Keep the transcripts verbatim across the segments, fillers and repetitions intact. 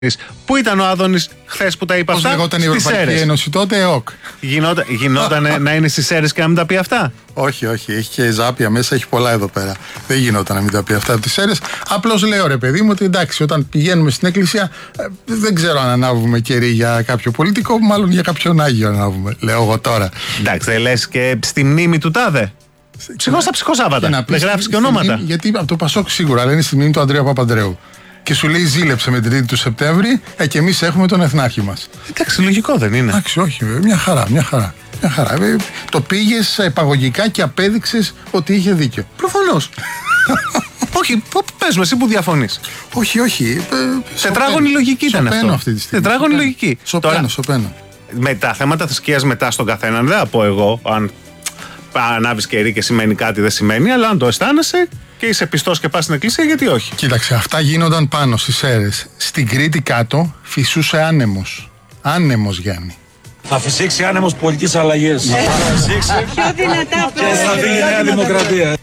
Πού ήταν ο Άδωνης χθες που τα είπα αυτά? Πώς λεγόταν η Ευρωπαϊκή Ένωση τότε? ΕΟΚ. Γινόταν, γινόταν να είναι στις Σέρρες και να μην τα πει αυτά? Όχι, όχι. Έχει και ζάπια μέσα, έχει πολλά εδώ πέρα. Δεν γινόταν να μην τα πει αυτά από τις Σέρρες. Απλώς λέω, ρε παιδί μου, ότι εντάξει, όταν πηγαίνουμε στην εκκλησία, ε, δεν ξέρω αν ανάβουμε κερί για κάποιο πολιτικό, μάλλον για κάποιον Άγιο ανάβουμε. Λέω εγώ τώρα. Εντάξει, δεν λες και στη μνήμη του τάδε. Ψυχό στα ψυχοσάββατα. Δεν γράφεις και ονόματα. Μνήμη, γιατί από το Πασόκ σίγουρα, αλλά είναι στη μνήμη του Ανδρέα Παπανδρέου. Και σου λέει ζήλεψε με την τρίτη του Σεπτέμβρη, ε, και εμείς έχουμε τον εθνάρχη μας. Εντάξει, λογικό δεν είναι? Εντάξει, όχι, βέβαια, μια χαρά, μια χαρά. Μια χαρά. Ε, το πήγες επαγωγικά και απέδειξες ότι είχε δίκιο. Προφανώς. Όχι, πες μου εσύ που διαφωνείς. Όχι, όχι. Ε, Τετράγωνη λογική ήταν αυτό. Σωπαίνω αυτή τη στιγμή. Τετράγωνη λογική. Σωπαίνω, Τώρα, σωπαίνω. με τα θέματα θρησκείας μετά στον καθέναν, δεν θα πω εγώ αν ανάβεις κερί και σημαίνει κάτι, δεν σημαίνει, αλλά αν το αισθάνεσαι και είσαι πιστός και πας στην εκκλησία, γιατί όχι? Κοίταξε, αυτά γίνονταν πάνω στις Σέρρες. Στην Κρήτη κάτω φυσούσε άνεμος. Άνεμος, Γιάννη. Θα φυσήξει άνεμος πολιτικής αλλαγής. Θα φυσήξει πιο δυνατά και θα φύγει η Νέα Δημοκρατία.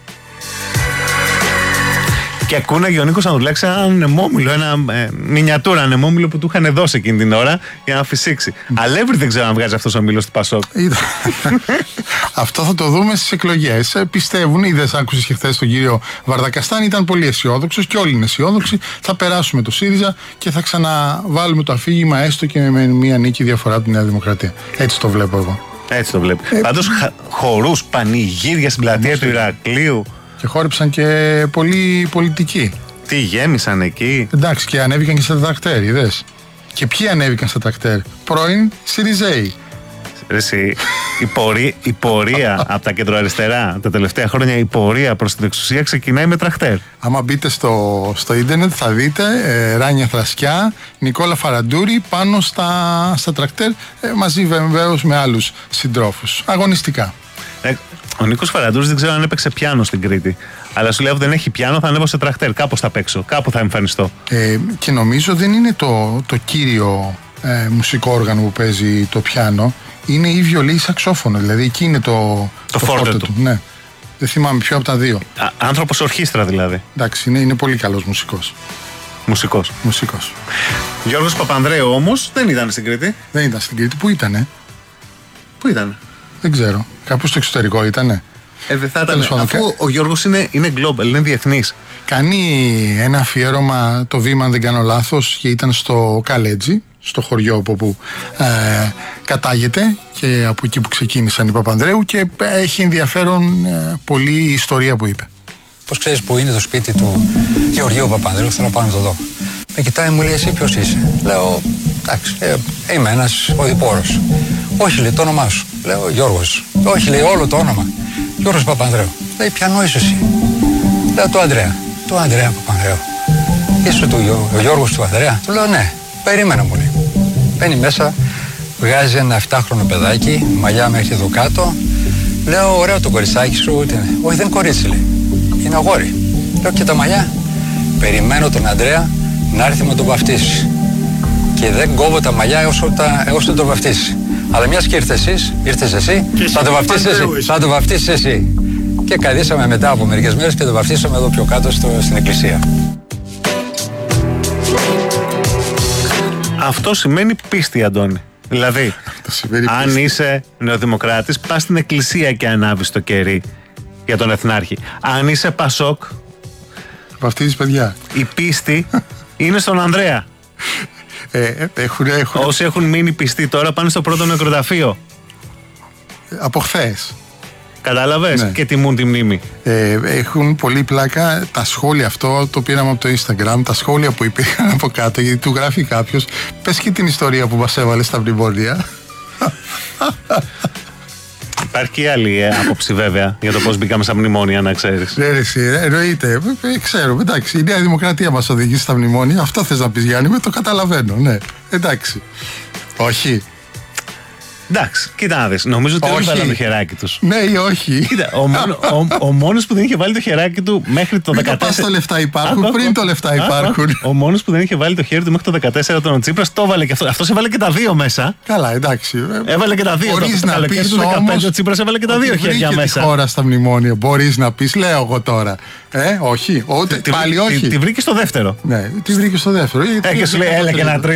Και ακούνε ο Νίκος Ανδρουλάκης ένα ανεμόμυλο, ένα ε, μινιατούρα ανεμόμυλο που του είχαν δώσει εκείνη την ώρα για να φυσήξει. Mm. Αλεύρι δεν ξέρω αν βγάζει αυτός ο μήλος του Πασόκ. Αυτό θα το δούμε στις εκλογές. Ε, πιστεύουν, είδες, άκουσες και χθες τον κύριο Βαρδακαστάνη, ήταν πολύ αισιόδοξος και όλοι είναι αισιόδοξοι. Θα περάσουμε το ΣΥΡΙΖΑ και θα ξαναβάλουμε το αφήγημα έστω και με μία νίκη διαφορά από τη Νέα Δημοκρατία. Έτσι το βλέπω εγώ. Έτσι το βλέπω. Ε, Πάντως χορούς, πανηγύρια στην πλατεία του Ηρακλείου. Και χόρεψαν και πολλοί πολιτικοί. Τι γέμισαν εκεί. Εντάξει, και ανέβηκαν και στα τρακτέρ, είδες. Και ποιοι ανέβηκαν στα τρακτέρ? Πρώην ΣΥΡΙΖΑΙ. Εσύ, η, πορεία, η πορεία από τα κεντροαριστερά τα τελευταία χρόνια, η πορεία προς την εξουσία ξεκινάει με τρακτέρ. Άμα μπείτε στο, στο ίντερνετ θα δείτε ε, Ράνια Θρασκιά, Νικόλα Φαραντούρη πάνω στα, στα τρακτέρ, ε, μαζί βεβαίως με άλλους συντρόφους. Αγωνιστικά. Ε, ο Νίκος Φαραντούρης δεν ξέρω αν έπαιξε πιάνο στην Κρήτη. Αλλά σου λέω ότι δεν έχει πιάνο, θα ανέβω σε τρακτέρ. Κάπως θα παίξω, κάπου θα εμφανιστώ. Ε, και νομίζω δεν είναι το, το κύριο ε, μουσικό όργανο που παίζει το πιάνο. Είναι η βιολί ή σαξόφωνο. Δηλαδή εκεί είναι το, το, το φόρτε του. του. Ναι. Δεν θυμάμαι ποιο από τα δύο. Α, άνθρωπος ορχήστρα δηλαδή. Εντάξει, είναι, είναι πολύ καλός μουσικός. Μουσικός. Μουσικός. Γιώργος Παπανδρέου όμως δεν ήταν στην Κρήτη. Δεν ήταν στην Κρήτη. Πού ήτανε? Πού ήτανε? Δεν ξέρω. Κάπου στο εξωτερικό ήτανε. Ε, δεν θα ήταν. Αφού ο Γιώργος είναι, είναι global, είναι διεθνής. Κάνει ένα αφιέρωμα το βήμα, αν δεν κάνω λάθος, και ήταν στο Καλέτζι, στο χωριό από όπου ε, κατάγεται και από εκεί που ξεκίνησαν οι Παπανδρέου, και έχει ενδιαφέρον ε, πολύ η ιστορία που είπε. Πώς ξέρεις που είναι το σπίτι του Γεωργίου Παπανδρέου? Θέλω να πάω να το δω. Με κοιτάει, μου λέει, εσύ ποιος είσαι? Λέω, εντάξει, ε, είμαι ένας οδηπόρος. Όχι, λέει, το όνομά σου? Λέω, Γιώργος. Όχι, λέει, όλο το όνομα. Γιώργος Παπανδρέου. Λέει, ποιανό είσαι εσύ? Λέω, το Ανδρέα. Το Ανδρέα Παπανδρέου. Είσαι του, ο Γιώργος του Ανδρέα? Του λέω, ναι. Περίμενα, μου λέει. Μπαίνει μέσα, βγάζει ένα εφτάχρονο παιδάκι, μαλλιά μέχρι εδώ κάτω. Λέω, ωραίο το κοριτσάκι σου. Όχι, δεν είναι κορίτσι, λέει. Είναι αγόρι. Λέω, και τα μαλλιά? Περιμένω τον Ανδρέα να έρθει με τον βαφτίσει. Και δεν κόβω τα μαλλιά όσο, τα, όσο τον βαφτίσει. Αλλά μιας και ήρθες εσείς, ήρθες εσύ, θα το βαφτίσεις εσύ. Θα το βαφτίσεις εσύ. Και καδίσαμε μετά από μερικές μέρες και το βαφτίσαμε εδώ πιο κάτω στο, στην εκκλησία. Αυτό σημαίνει πίστη, Αντώνη. Δηλαδή, αν πίστη. Είσαι νεοδημοκράτης, πας στην εκκλησία και ανάβεις το κερί για τον εθνάρχη. Αν είσαι Πασόκ, βαφτίζεις παιδιά. Η πίστη είναι στον Ανδρέα. Ε, έχουν, έχουν... Όσοι έχουν μείνει πιστοί τώρα πάνε στο πρώτο νεκροταφείο. Από χθες. Κατάλαβες, ναι. Και τιμούν τη μνήμη. Ε, έχουν πολύ πλάκα τα σχόλια, αυτό το πήραμε από το Instagram, τα σχόλια που υπήρχαν από κάτω, γιατί του γράφει κάποιος, πες και την ιστορία που μας έβαλε στα μνημόνια. Υπάρχει και άλλη ε, άποψη βέβαια για το πώς μπήκαμε στα μνημόνια, να ξέρεις. Ναι, εσύ, εννοείται. Ε, ξέρω, εντάξει, η Νέα Δημοκρατία μας οδηγεί στα μνημόνια. Αυτό θες να πεις, Γιάννη, με το καταλαβαίνω, ναι. Εντάξει. Όχι. Εντάξει, κοίτα να δεις. Νομίζω ότι όλοι βάλαν το χεράκι τους. Ναι ή όχι. Κοίτα, ο, μόνο, ο, ο μόνος που δεν είχε βάλει το χεράκι του μέχρι το δεκατέσσερα. Μην το πας τα λεφτά υπάρχουν, άκου, πριν το λεφτά υπάρχουν. Άκου, ο μόνος που δεν είχε βάλει το χέρι του μέχρι το δεκατέσσερα τον Τσίπρας το έβαλε και αυτό. Αυτός έβαλε και τα δύο μέσα. Καλά, εντάξει. Έβαλε και τα δύο. Μπορείς να πεις όμως, ο Τσίπρας έβαλε και τα δύο χέρια μέσα. Τη χώρα στα μνημόνια. Μπορείς να πεις, λέω εγώ τώρα. Ε, όχι. Πάλι όχι. Τη βρήκε στο δεύτερο. Ναι, τη βρήκε στο δεύτερο. Ε, και σου λέει, έλα και ένα τρίτο.